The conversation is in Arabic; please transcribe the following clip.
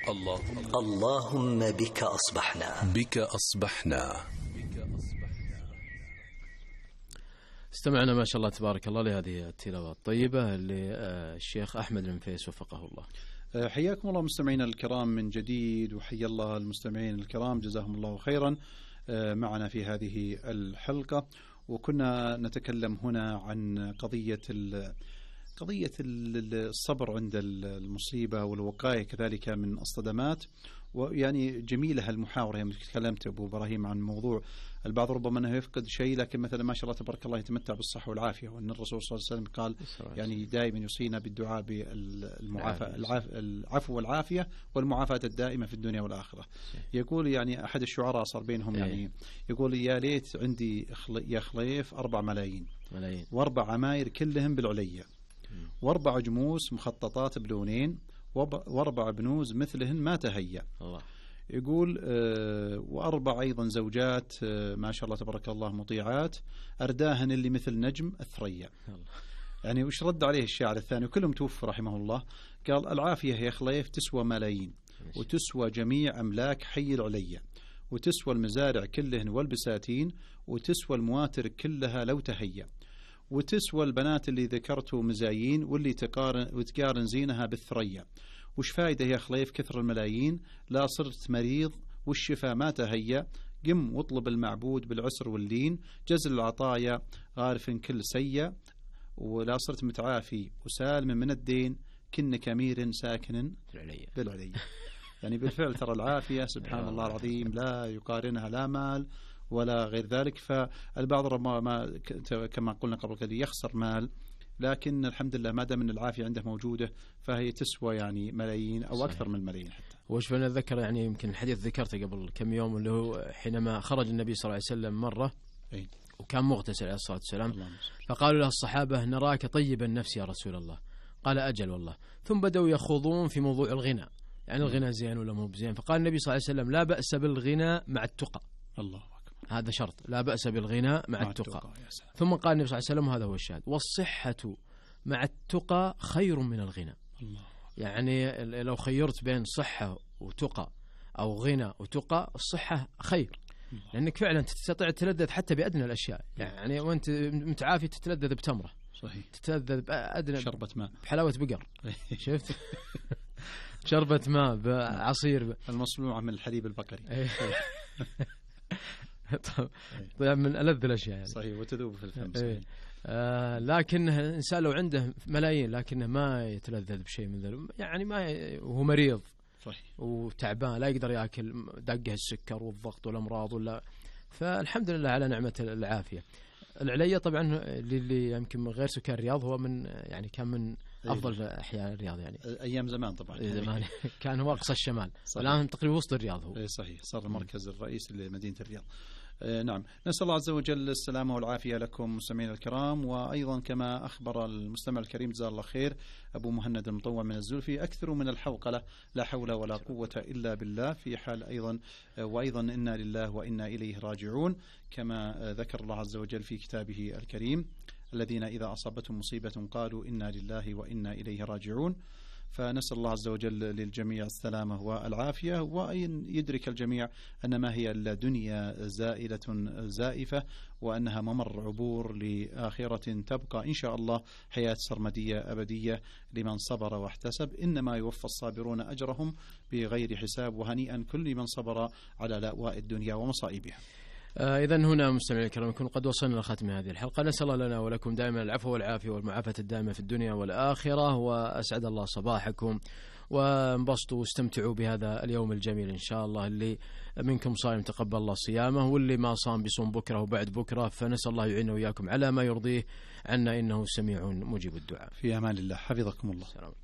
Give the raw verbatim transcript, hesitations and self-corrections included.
اللهم اللهم بك أصبحنا بك أصبحنا. استمعنا ما شاء الله تبارك الله لهذه التلاوة الطيبة للشيخ أحمد المنفيس وفقه الله. حياكم الله مستمعينا الكرام من جديد، وحيا الله المستمعين الكرام جزاهم الله خيرا معنا في هذه الحلقة. وكنا نتكلم هنا عن قضية قضية الصبر عند المصيبة والوقاية كذلك من الصدمات. ويعني جميلة المحاورة يوم تكلمت أبو إبراهيم عن موضوع البعض ربما أنه يفقد شيء، لكن مثلا ما شاء الله تبارك الله يتمتع بالصحة والعافية، وأن الرسول صلى الله عليه وسلم قال يعني دائما يوصينا بالدعاء بالمعافاة العفو والعافية والمعافاة الدائمة في الدنيا والآخرة. يقول يعني أحد الشعراء صار بينهم يعني يقول يا ليت عندي يا خليف أربع ملايين وأربع عماير كلهم بالعلية، وأربع جموس مخططات بلونين، وأربع بنوز مثلهن ما تهيأ. الله. يقول آه وأربع أيضا زوجات آه ما شاء الله تبارك الله مطيعات، أرداهن اللي مثل نجم الثريا. الله. يعني وش رد عليه الشاعر الثاني وكلهم توفى رحمه الله؟ قال العافية يا خليف تسوى ملايين، وتسوى جميع أملاك حي العليا، وتسوى المزارع كلهن والبساتين، وتسوى المواتر كلها لو تهيأ، وتسوى البنات اللي ذكرته مزايين، واللي تقارن وتقارن زينها بالثريا. وش فايدة يا خليف كثر الملايين، لا صرت مريض والشفاء ما تهيأ، قم واطلب المعبود بالعسر واللين، جزل العطايا غارف كل سيء، ولا صرت متعافي وسالم من الدين، كنك أمير ساكن بالعليا. يعني بالفعل ترى العافية سبحان الله العظيم لا يقارنها لا مال ولا غير ذلك. فالبعض ربما كما قلنا قبل قليل يخسر مال، لكن الحمد لله ما دام ان العافيه عنده موجوده فهي تسوى يعني ملايين او صحيح. اكثر من ملايين حتى. وش فانا اتذكر يعني يمكن الحديث ذكرته قبل كم يوم اللي هو حينما خرج النبي صلى الله عليه وسلم مره أي. وكان مغتسل عليه الصلاه والسلام، فقالوا له الصحابه نراك طيب النفس يا رسول الله، قال اجل والله. ثم بدأوا يخوضون في موضوع الغنى، يعني الغنى زين ولا مو بزين، فقال النبي صلى الله عليه وسلم لا بأس بالغنى مع التقى. الله هذا شرط، لا بأس بالغنى مع التقى. ثم قال النبي صلى الله عليه وسلم وهذا هو الشاهد، والصحة مع التقى خير من الغنى. الله. يعني لو خيرت بين صحة وتقى أو غنى وتقى، الصحة خير، الله. لأنك فعلا تستطيع تتلذذ حتى بأدنى الأشياء، يعني وأنت متعافي تتلذذ بتمرة، صحيح، تتلذذ بأدنى شربة ماء بحلاوة بقر شفت شربة ماء بعصير المصنوعة من الحليب البقري. طيب من ألذ الأشياء يعني. صحيح، وتذوب في الفم. صحيح. آه لكن الإنسان لو عنده ملايين لكنه ما يتلذذ بشيء من ذلك، يعني ما ي... وهو مريض صحيح وتعبان لا يقدر يأكل، دقه السكر والضغط والأمراض ولا، فالحمد لله على نعمة العافية. العليا طبعا اللي يمكن من غير سكان الرياض هو من يعني كان من أفضل أحياء الرياض، يعني أيام زمان طبعا زمان كان هو أقصى الشمال، الآن تقريبا وسط الرياض هو. صحيح، صار المركز الرئيسي لمدينة الرياض. نعم، نسأل الله عز وجل السلامة والعافية لكم مستمعين الكرام. وأيضا كما أخبر المستمع الكريم جزاه الله خير أبو مهند المطوع من الزلفي، أكثر من الحوقلة لا حول ولا قوة إلا بالله، في حال أيضا وأيضا إنا لله وإنا إليه راجعون، كما ذكر الله عز وجل في كتابه الكريم الذين إذا أصابتهم مصيبة قالوا إنا لله وإنا إليه راجعون. فنسأل الله عز وجل للجميع السلامة والعافية، وأن يدرك الجميع أن ما هي إلا دنيا زائلة زائفة، وأنها ممر عبور لآخرة تبقى إن شاء الله حياة سرمدية أبدية لمن صبر واحتسب، إنما يوفى الصابرون أجرهم بغير حساب، وهنيئا كل من صبر على لأواء الدنيا ومصائبها. آه إذن هنا مستمعي الكرام نكون قد وصلنا لختم هذه الحلقة، نسأل الله لنا ولكم دائما العفو والعافية والمعافاة الدائمة في الدنيا والآخرة، وأسعد الله صباحكم، وانبسطوا واستمتعوا بهذا اليوم الجميل إن شاء الله. اللي منكم صائم تقبل الله صيامه، واللي ما صام بيصوم بكرة وبعد بكرة، فنسأل الله يعيننا وإياكم على ما يرضيه عنا إنه سميع مجيب الدعاء. في أمان الله، حفظكم الله. السلام.